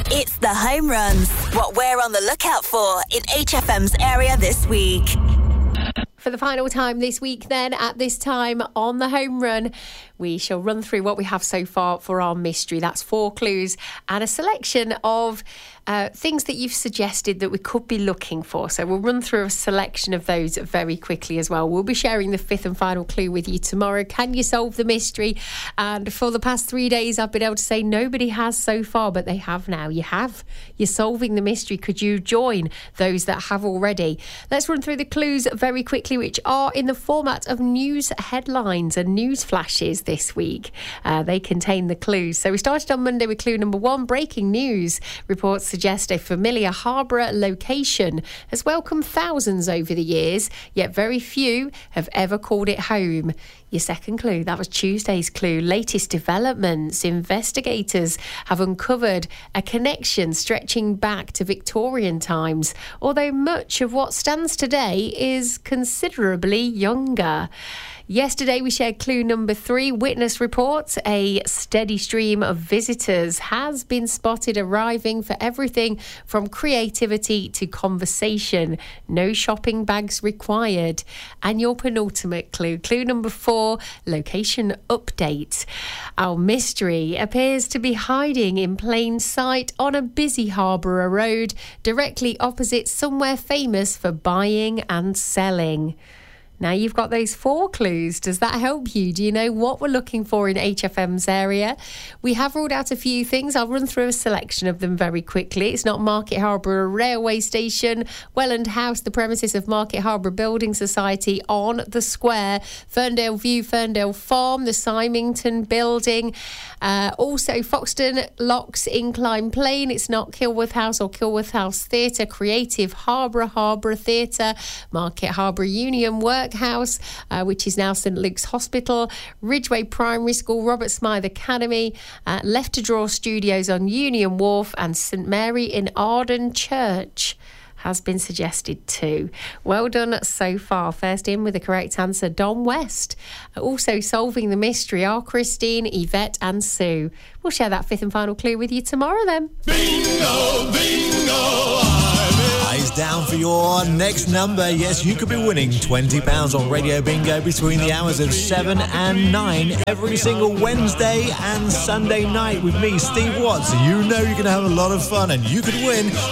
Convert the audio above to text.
It's the home runs. What we're on the lookout for in HFM's area this week. For the final time this week then, at this time on the home run, we shall run through what we have so far for our mystery. That's 4 clues and a selection of things that you've suggested that we could be looking for. So we'll run through a selection of those very quickly as well. We'll be sharing the 5th and final clue with you tomorrow. Can you solve the mystery? And for the past 3 days, I've been able to say nobody has so far, but they have now. You have. You're solving the mystery. Could you join those that have already? Let's run through the clues very quickly, which are in the format of news headlines and news flashes this week. They contain the clues. So we started on Monday with clue number 1. Breaking news reports suggest a familiar Harborough location has welcomed thousands over the years, yet very few have ever called it home. Your second clue, that was Tuesday's clue. Latest developments. Investigators have uncovered a connection stretching back to Victorian times, although much of what stands today is considerably younger. Yesterday, we shared clue number 3. Witness reports a steady stream of visitors has been spotted arriving for everything from creativity to conversation. No shopping bags required. And your penultimate clue, clue number 4, location update. Our mystery appears to be hiding in plain sight on a busy Harborough road, directly opposite somewhere famous for buying and selling. Now you've got those 4 clues. Does that help you? Do you know what we're looking for in HFM's area? We have ruled out a few things. I'll run through a selection of them very quickly. It's not Market Harborough Railway Station, Welland House, the premises of Market Harborough Building Society on the square, Ferndale View, Ferndale Farm, the Symington Building, also Foxton Locks Incline Plane. It's not Kilworth House or Kilworth House Theatre, Creative Harborough Theatre, Market Harborough Union Workhouse, which is now St Luke's Hospital, Ridgeway Primary School, Robert Smythe Academy, Left to Draw Studios on Union Wharf, and St Mary in Arden Church has been suggested too. Well done so far. First in with the correct answer, Don West. Also solving the mystery are Christine, Yvette and Sue. We'll share that 5th and final clue with you tomorrow then. Bingo, bingo, eyes down for your next number. Yes, you could be winning £20 on Radio Bingo between the hours of 7 and 9 every single Wednesday and Sunday night with me, Steve Watts. You know you're going to have a lot of fun and you could win